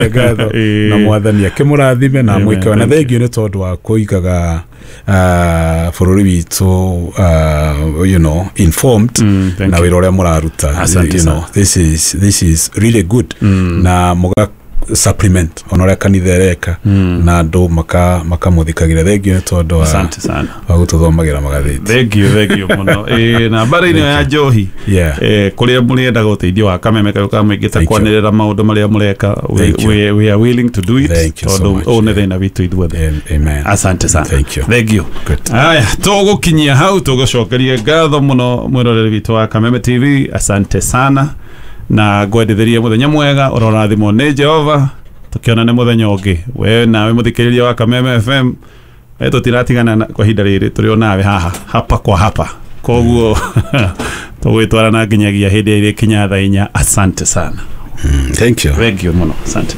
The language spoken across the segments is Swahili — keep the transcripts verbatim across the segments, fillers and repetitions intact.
ngatho na mwathani akimurathime na mwike na thengio ni tondu wa kuikaga uh bururi witu uh you know informed mm, na wira uria muraruta you know this is this is really good mm. na muga supplement onore kanitha reka mm. na ndo maka makamuthikagira thengio ni tondu wa asante sana wa gututhomagira magatheti thengio thengio muno eh na bara-ini ya Njohi yeah. eh kuria murienda guteithio wa Kameme kayo mwingita kwanirira maundu maria mureka we, we, we are willing to do it tondu one thina witu ithuothe amen asante sana thengio good haya tugukinyia hau tugucokeria ngatho muno mwiroreri witu wa Kameme T V asante sana na gwendithiria muthenya mwega urorathimo ni Jehova tukiona ni muthenya ungi we nawe muthikiriria wa Kameme F M eto tiratigana kwa hinda riri turi nawe haha hapa kwa hapa koguo tugwitwara na nginyagia hindi iri kinya thaa inya asante sana mm, thank you thank you muno asante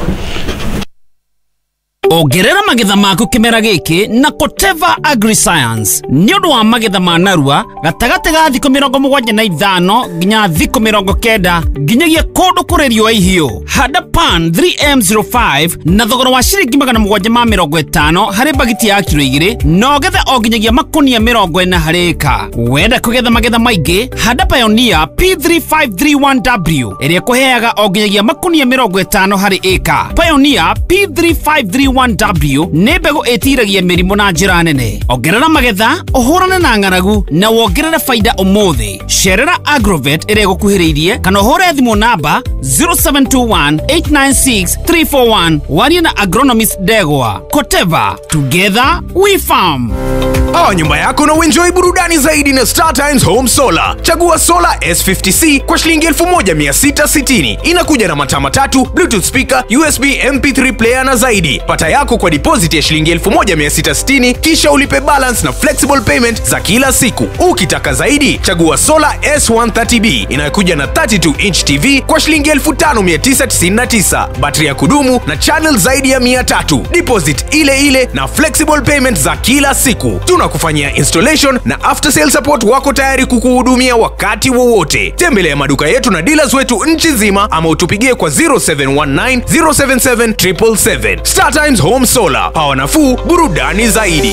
Ongerera magetha maku kimera giki na Koteva Agri-Science ni undu wa magetha ma narua gatagate ga thiko mirongo mugwanja na ithano nginya thiko mirongo kenda nginyagia kundu kuririo ihio hada pan three M zero five na thogora wa shiringi magana mugwanja ma mirongo itano hari bagiti ya kilo igiri no getha o nginyagia makunia mirongo ina hari eka wenda kugetha magetha maingi hada Pioneer P three five three one W ere kuheaga o nginyagia makunia mirongo itano hari eka Pioneer P three five three one W ne mbegu etiragia mirimo na njira nene ongerera magetha uhurane na ngaragu na wongerere faida umuthi sherera Agrovet ire gukuhiriirie kana hore thimu namba zero seven two one eight nine six three four one waria na agronomist Degwa Koteva together we farm. Awa nyumba yako na uenjoy burudani zaidi na Star Times Home Solar. Chagua Solar S fifty C kwa shilingi elfu moja mia sita sitini. Inakuja na mataa matatu, Bluetooth speaker, U S B M P three player na zaidi. Pata yako kwa deposit ya shilingi elfu moja mia sita sitini kisha ulipe balance na flexible payment za kila siku. Ukitaka zaidi, chagua Solar S one thirty B inakuja na thirty-two inch T V kwa shilingi elfu tano mia tisa tisini na tisa. Battery ya kudumu na channel zaidi ya mia tatu. Deposit ile ile na flexible payment za kila siku. Tunakufanyia installation na after sale support wako tayari kukuhudumia wakati wowote. Tembelea maduka yetu na dealers wetu nchi nzima ama utupigie kwa zero seven one nine zero seven seven seven seven seven. Star Times Home Solar. Power nafuu, burudani zaidi.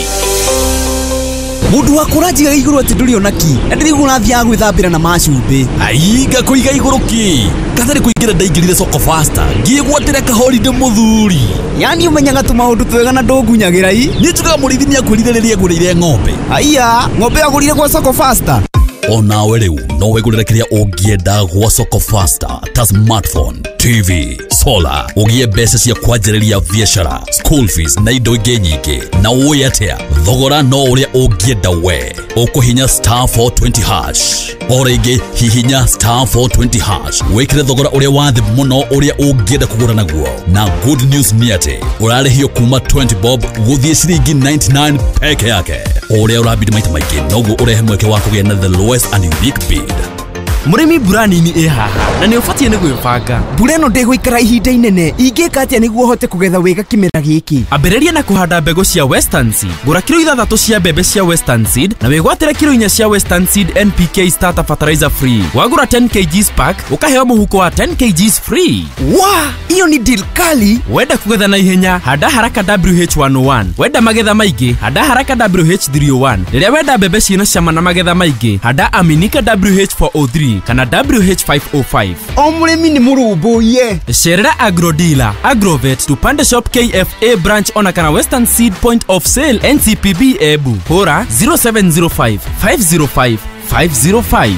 Mundu wakuraji iguru ati nduri onaki ndirigu na thia gwithambira na macumbi aiga kuiga iguru ki kathari kuingira ndaingirire soko faster ngigwatira ka holiday muthuri yani umenyaga tu maundu twega na ndungunyagira i ni tuga murithi ni akwirithiriria ngurire ng'ombe aiya ng'ombe agurire kwa soko faster onawe riu no wegurire kiria ungienda gwa soko faster ta smartphone T V solar ugie mbeca cia kwanjĩrĩria biashara school fees na indo ingĩ nyingĩ na uye atia thogora no uria ungienda we ukuhinya star four twenty hash orege hihinya star four twenty hash wekire thogora uria wathi muno uria ungienda kugura naguo na good news ni ati urarehio kuma twenty bob guthie ciringi ninety-nine peke yake uria urabidi maita maingĩ noguo urehe mweke wa kugĩa na the lowest and unique bid. Murimi burani ni e haha na ni ufatie ni gwibanga bureno ndiguikara ihinda inene ingika atia niguo hote kugetha wega kimera giki ambĩrĩria na kuhanda mbegu cia Western Seed gura kilo ithathatũ cia mbembe cia Western Seed na wigwatĩre kilo inya cia Western Seed N P K starter fertilizer free wagura ten kilograms pack ukaheo muhuko wa ten kilograms free wa hiyo ni deal kali wenda kugetha na ihenya handa haraka W H one oh one wenda magetha maingĩ handa haraka W H three oh one rĩrĩa wenda mbembe ciĩna cama na magetha maingĩ handa Aminika W H four oh three kana W H five oh five. O murimi ni murumbuye. Sherera Agro Dealer, Agrovet, Tupande Shop K F A branch ona kana Western Seed Point of Sale N C P B Ebu. Hora zero seven zero five five zero five five zero five.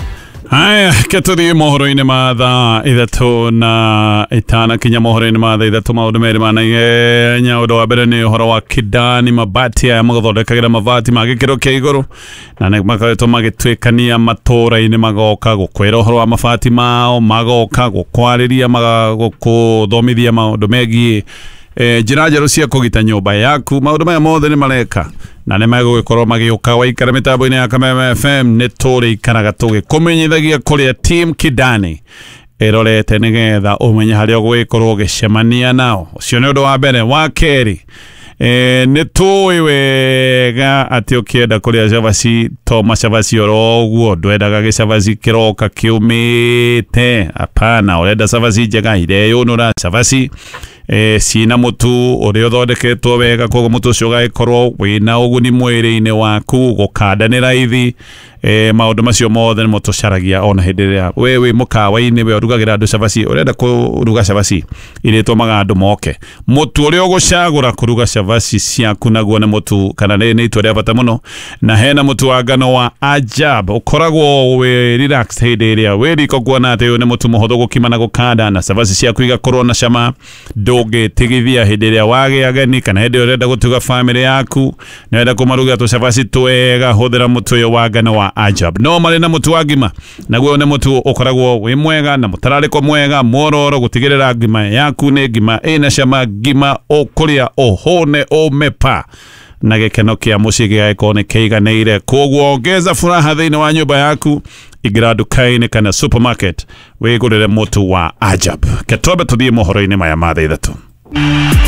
Haya, keturi mohoro-ini ma thaa ithatu na itana kinya mohoro-ini ma thaa ithatu maundu meri mana ihenya undu wa mbere ni uhoro wa Kidani Mabati aya magathondekagira mabati ma gikiro kia iguru na ni makoretwo magitwikania matura-ini magoka gukwira uhoro wa mabati mao magoka gukwariria magaguthomithia maundu megie eh njira njeru cia kugita nyumba yaku maundu maya mothe ni mareka na ne magũgĩkorwo magĩũka waikara mĩtambo-inĩ ya Kameme F M nĩ tũrĩikaraga tũgĩkũmenyithagia kũrĩa team Kidani ĩrorete nĩgetha ũmenye harĩa ũgũgĩkorwo ũgĩcemania nao. Ũcio nĩ ũndũ wa mbere. Wa kerĩ eh, nĩ tũĩ wega atĩ ũkĩenda kũrĩa cabaci to macabaci oro ũguo ndwendaga gĩcabaci kĩroka kĩumĩte apana ũrenda cabaci njega ireyũnũra cabaci eh, cina mũtu ũrĩa ũthondeketwo wega koguo mũtu ũcio ũgagĩkorwo wĩna ũguni mwĩrĩ-inĩ waku gũkanda nĩ raithi eh, maũndũ macio mothe nĩ mũtũcaragia ona hĩndĩ ĩrĩa we wĩ mũkawa-inĩ we ũrugagĩra andũ cabaci ũrenda kũruga cabaci iria itũmaga andũ moke mũtu ũrĩa ũgũcagũra kũruga cabaci ciaku naguo nĩ mũtu kana nĩ itua rĩa bata mũno na hena mũtu wa ngano wa Ajab ũkoragwo wĩ relaxed hĩndĩ ĩrĩa wĩ riko kuona atĩ ũyũ nĩ mũtu mũhũthũ gũkima na gũkanda na cabaci ciaku igakorwo na cama ndũngĩtigithia hĩndĩ ĩrĩa wagĩa ageni kana hĩndĩ ĩrĩa ũrenda gũtuga famĩlĩ yaku na wenda kũmaruga tũcabaci twega hũthĩra mũtu ũyũ wa ngano wa Ajab no marĩ na mũtu wa ngima naguo nĩ mũtu ũkoragwo wĩ mwega na mũtararĩko mwega mororo gũtigĩrĩra ngima yaku nĩ ngima ĩna cama ngima ũkũrĩa ũhũne ũmepa na gĩkeno kĩa mũciĩ gĩgagĩkorwo nĩ kĩiganĩire koguo ongeza furaha thĩinĩ wa nyũmba yaku ingĩra nduka-inĩ kana supermarket wĩgũrĩre mũtu wa Ajab. Ketwambe tũthiĩ mohoro-inĩ maya ma thaa ithatũ.